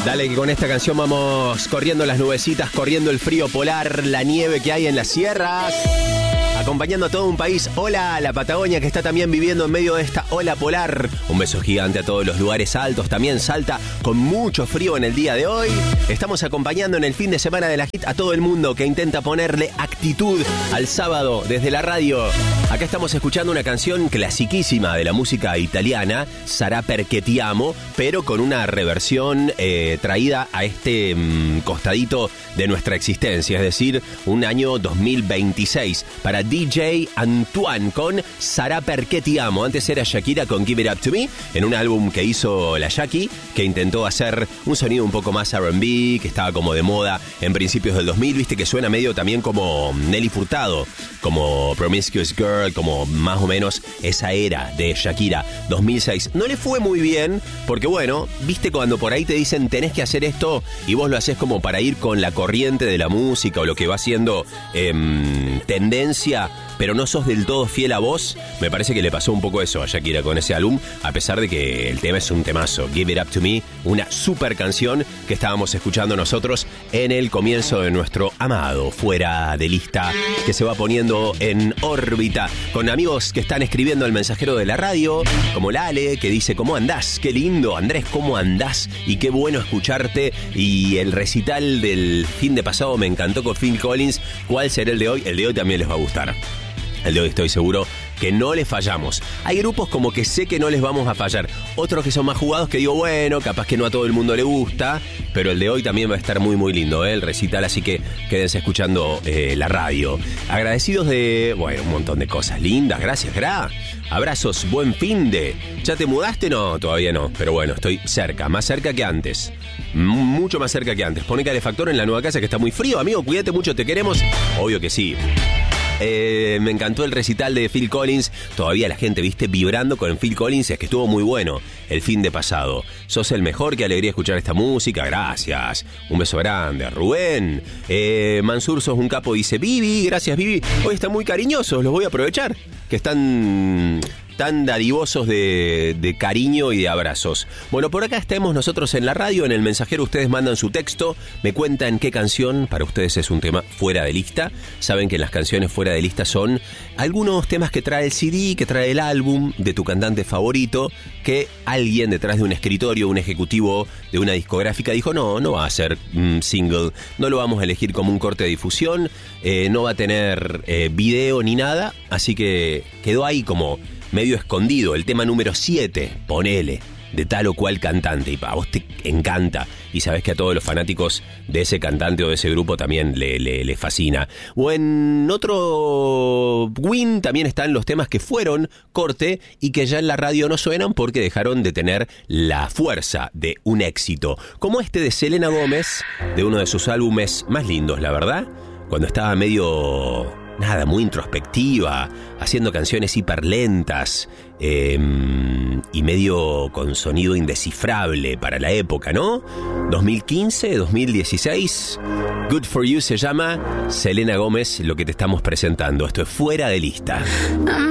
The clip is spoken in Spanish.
Dale que con esta canción vamos corriendo las nubecitas, corriendo el frío polar, la nieve que hay en las sierras, acompañando a todo un país. Hola a la Patagonia, que está también viviendo en medio de esta ola polar. Un beso gigante a todos los lugares altos. También Salta con mucho frío en el día de hoy. Estamos acompañando en el fin de semana de la Hit a todo el mundo que intenta ponerle actitud al sábado desde la radio. Acá estamos escuchando una canción clasiquísima de la música italiana, Sarà perché ti amo, pero con una reversión traída a este costadito de nuestra existencia, es decir, un año 2026 para DJ Antoine con Sarà perché ti amo. Antes era Shakira con Give It Up To Me, en un álbum que hizo la Shaki, que intentó hacer un sonido un poco más R&B, que estaba como de moda en principios del 2000, viste que suena medio también como Nelly Furtado, como Promiscuous Girl, como más o menos esa era de Shakira, 2006. No le fue muy bien, porque bueno, viste cuando por ahí te dicen tenés que hacer esto y vos lo haces como para ir con la corriente de la música o lo que va siendo tendencia, pero no sos del todo fiel a vos. Me parece que le pasó un poco eso a Shakira con ese álbum, a pesar de que el tema es un temazo. Give It Up To Me, una super canción que estábamos escuchando nosotros en el comienzo de nuestro amado Fuera de Lista, que se va poniendo en órbita con amigos que están escribiendo el mensajero de la radio, como Lale, que dice: ¿cómo andás? Qué lindo, Andrés, ¿cómo andás? Y qué bueno escucharte. Y el recital del fin de pasado me encantó con Phil Collins. ¿Cuál será el de hoy? El de hoy también les va a gustar. El de hoy estoy seguro que no les fallamos. Hay grupos como que sé que no les vamos a fallar. Otros que son más jugados que digo, bueno, capaz que no a todo el mundo le gusta, pero el de hoy también va a estar muy muy lindo, el recital, así que quédense escuchando la radio. Agradecidos de, bueno, un montón de cosas lindas. Gracias, Gra. Abrazos, buen fin de. ¿Ya te mudaste? No, todavía no, pero bueno, estoy cerca, más cerca que antes. Mucho más cerca que antes. Pone calefactor en la nueva casa que está muy frío, amigo, cuídate mucho, te queremos. Obvio que sí. Me encantó el recital de Phil Collins. Todavía la gente, viste, vibrando con Phil Collins. Es que estuvo muy bueno el fin de pasado. Sos el mejor, qué alegría escuchar esta música. Gracias, un beso grande. Rubén Mansur, sos un capo, dice Vivi. Gracias, Vivi. Hoy están muy cariñosos, los voy a aprovechar, que están tan dadivosos de cariño y de abrazos. Bueno, por acá estamos nosotros en la radio. En el mensajero ustedes mandan su texto, me cuentan qué canción para ustedes es un tema fuera de lista. Saben que las canciones fuera de lista son algunos temas que trae el CD, que trae el álbum de tu cantante favorito, que alguien detrás de un escritorio, un ejecutivo de una discográfica dijo, no va a ser single, no lo vamos a elegir como un corte de difusión, no va a tener video ni nada, así que quedó ahí como medio escondido, el tema número 7, ponele, de tal o cual cantante, y a vos te encanta, y sabés que a todos los fanáticos de ese cantante o de ese grupo también le fascina. O en otro win también están los temas que fueron corte y que ya en la radio no suenan porque dejaron de tener la fuerza de un éxito, como este de Selena Gómez, de uno de sus álbumes más lindos, la verdad, cuando estaba medio muy introspectiva, haciendo canciones hiperlentas y medio con sonido indescifrable para la época, ¿no? 2015, 2016, Good For You se llama. Selena Gómez, lo que te estamos presentando. Esto es Fuera de Lista.